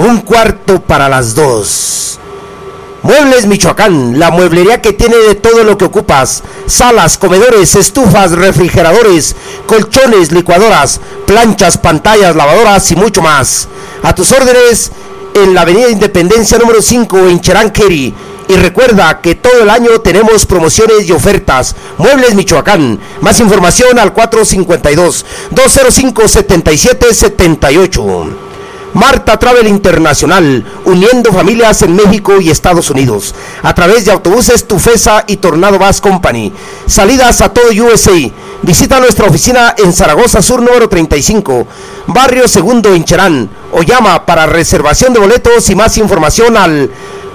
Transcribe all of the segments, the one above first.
1:15. Muebles Michoacán, la mueblería que tiene de todo lo que ocupas: salas, comedores, estufas, refrigeradores, colchones, licuadoras, planchas, pantallas, lavadoras y mucho más. A tus órdenes en la avenida Independencia número 5 en Cheranqueri. Y recuerda que todo el año tenemos promociones y ofertas. Muebles Michoacán. Más información al 452-205-7778. Marta Travel Internacional, uniendo familias en México y Estados Unidos, a través de autobuses Tufesa y Tornado Bus Company. Salidas a todo USA. Visita nuestra oficina en Zaragoza Sur número 35, Barrio Segundo en Cherán, o llama para reservación de boletos y más información al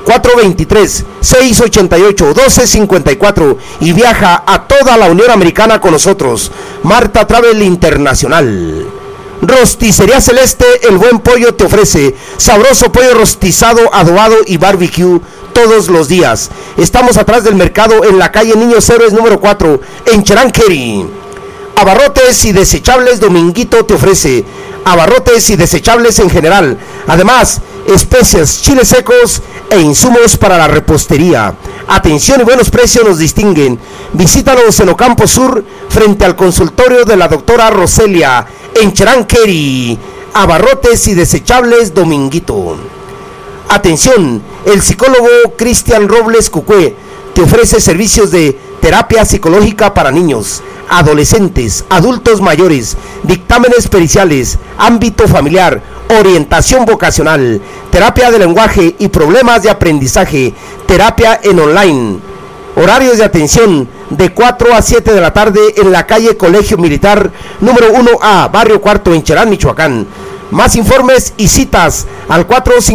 423-688-1254 y viaja a toda la Unión Americana con nosotros. Marta Travel Internacional. Rosticería Celeste, el buen pollo te ofrece sabroso pollo rostizado, adobado y barbecue todos los días. Estamos atrás del mercado en la calle Niños Héroes número 4 en Cheranqueri. Abarrotes y desechables Dominguito te ofrece abarrotes y desechables en general. Además, especias, chiles secos e insumos para la repostería. Atención y buenos precios nos distinguen. Visítanos en Ocampo Sur, frente al consultorio de la doctora Roselia, en Cheranqueri. Abarrotes y desechables Dominguito. Atención, el psicólogo Cristian Robles Cucué te ofrece servicios de terapia psicológica para niños, adolescentes, adultos mayores, dictámenes periciales, ámbito familiar, orientación vocacional, terapia de lenguaje y problemas de aprendizaje, terapia en online. Horarios de atención de 4 a 7 de la tarde en la calle Colegio Militar número 1A, Barrio Cuarto en Cherán, Michoacán. Más informes y citas al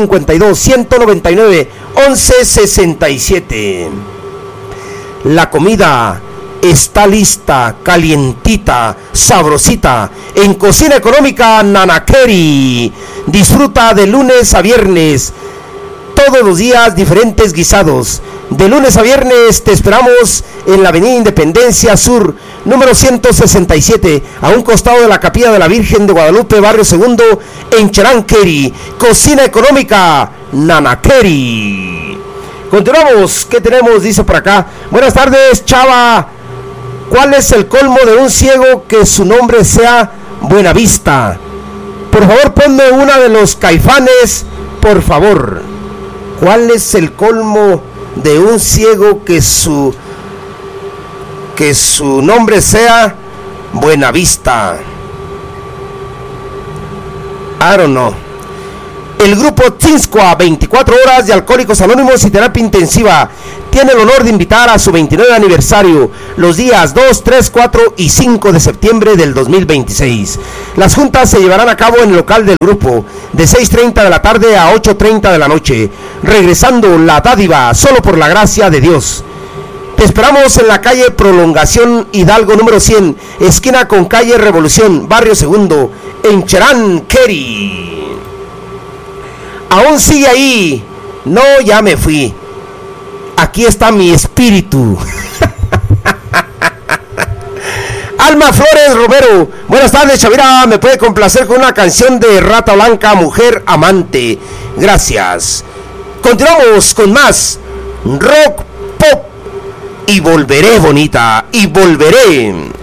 452-199-1167. La comida está lista, calientita, sabrosita, en Cocina Económica Nanakeri. Disfruta de lunes a viernes, todos los días diferentes guisados. De lunes a viernes te esperamos en la avenida Independencia Sur, número 167, a un costado de la Capilla de la Virgen de Guadalupe, Barrio Segundo, en Cheranqueri. Cocina Económica Nanakeri. Continuamos, ¿qué tenemos? Dice por acá. Buenas tardes, Chava. ¿Cuál es el colmo de un ciego que su nombre sea Buenavista? Por favor, ponme una de los Caifanes, por favor. ¿Cuál es el colmo de un ciego que su nombre sea Buenavista? I don't know. El grupo Tinsqua, 24 horas de Alcohólicos Anónimos y Terapia Intensiva, tiene el honor de invitar a su 29 aniversario los días 2, 3, 4 y 5 de septiembre del 2026. Las juntas se llevarán a cabo en el local del grupo de 6:30 de la tarde a 8:30 de la noche, regresando la dádiva solo por la gracia de Dios. Te esperamos en la calle Prolongación Hidalgo número 100, esquina con calle Revolución, Barrio Segundo, en Cheranqueri. Aún sigue ahí. No, ya me fui. Aquí está mi espíritu. Alma Flores Romero. Buenas tardes, Chavira. Me puede complacer con una canción de Rata Blanca, Mujer Amante. Gracias. Continuamos con más rock pop. Y volveré, bonita. Y volveré.